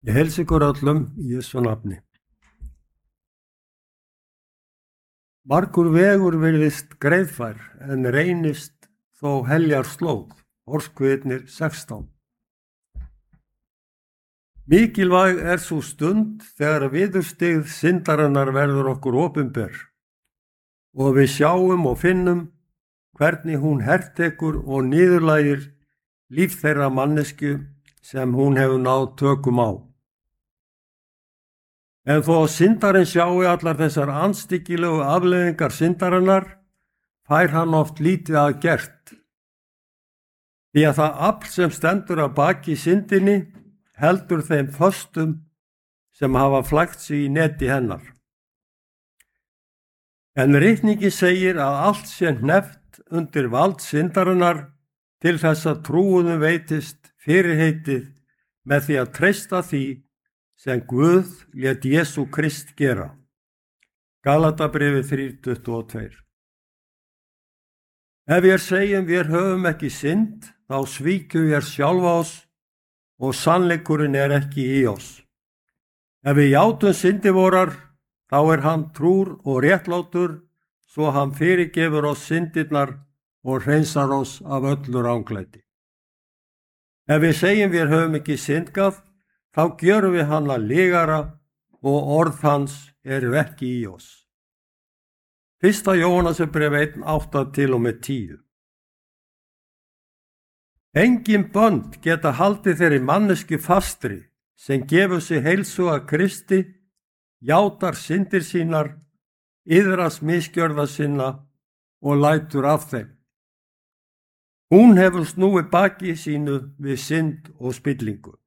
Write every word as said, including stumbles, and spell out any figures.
Ég heilsa ykkur öllum í Jesú nafni. Margur vegur virðist greiðfær en reynist þó heljar slóð. Orskviðnir sextán. Mikilvæg er sú stund þegar viðurstigð syndarinnar verður okkur opinber og við sjáum og finnum hvernig hún hertekur og niðurlægir líf þeirra mannesku sem hún hefur náð tökum á. En þó syndarinn sjái allar þessar andstyggilegu afleiðingar syndarinnar, fær hann oft lítið að gert. Því að það afl sem stendur að baki syndinni heldur þeim föstum sem hafa flækt sig í neti hennar. En ritningi segir að allt sé hneppt undir vald syndarinnar til þess að trúuðum veitist fyrirheitið með því að treysta því sem Guð lét Jesú Krist gera. Galatabréfið þrjú tuttugu og tvö. Ef við segjum við höfum ekki synd, þá svíkjum við sjálfa oss og sannleikurinn er ekki í oss. Ef við játum syndi vorar, þá er hann trúr og réttlátur, svo hann fyrirgefur oss syndirnar og hreinsar oss af öllu ranglæti. Ef við segjum við höfum ekki syndgað, þá gjörum við hann að lygara og orð hans eru ekki í oss. Fyrsta Jóhannesarbréf einn átta til og með tíu. Engin bönd geta haldið þeirri mannesku fastri sem gefur sig heilsu að Kristi, játar syndir sínar, iðrast misgjörða sinna og lætur af þeim. Hún hefur snúið baki sínu við synd og spillingu.